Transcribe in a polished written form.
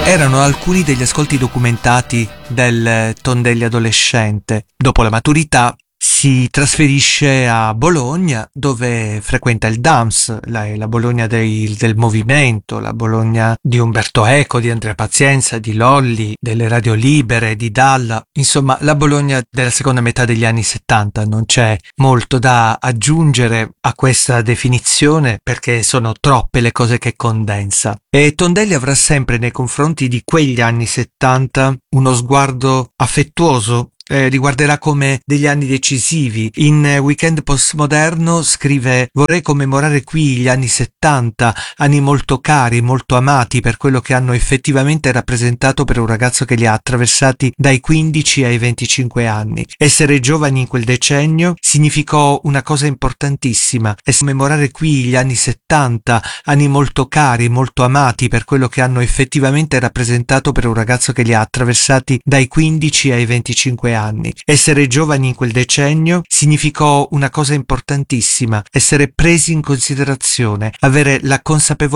Erano alcuni degli ascolti documentati del Tondelli adolescente. Dopo la maturità si trasferisce a Bologna, dove frequenta il DAMS, la Bologna del movimento, la Bologna di Umberto Eco, di Andrea Pazienza, di Lolli, delle radio libere, di Dalla, insomma la Bologna della seconda metà degli anni 70. Non c'è molto da aggiungere a questa definizione perché sono troppe le cose che condensa. E Tondelli avrà sempre nei confronti di quegli anni 70 uno sguardo affettuoso. Riguarderà come degli anni decisivi. In Weekend Postmoderno scrive: vorrei commemorare qui gli anni 70, anni molto cari, molto amati per quello che hanno effettivamente rappresentato per un ragazzo che li ha attraversati dai 15 ai 25 anni. Essere giovani in quel decennio significò una cosa importantissima, e commemorare qui gli anni 70, anni molto cari, molto amati per quello che hanno effettivamente rappresentato per un ragazzo che li ha attraversati dai 15 ai 25 anni. Essere giovani in quel decennio significò una cosa importantissima, essere presi in considerazione, avere la consapevolezza